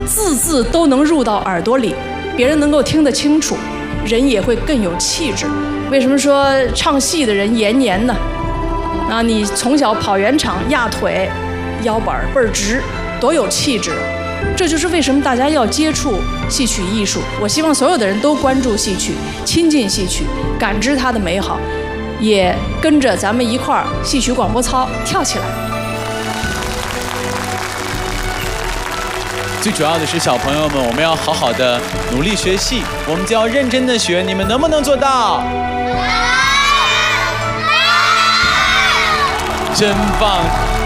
字字都能入到耳朵里，别人能够听得清楚，人也会更有气质。为什么说唱戏的人延年呢？啊，你从小跑圆场压腿，腰板倍儿直，多有气质。这就是为什么大家要接触戏曲艺术。我希望所有的人都关注戏曲，亲近戏曲，感知它的美好，也跟着咱们一块儿戏曲广播操跳起来。 最主要的是小朋友们，我们要好好的努力学戏，我们就要认真的学，你们能不能做到？真棒！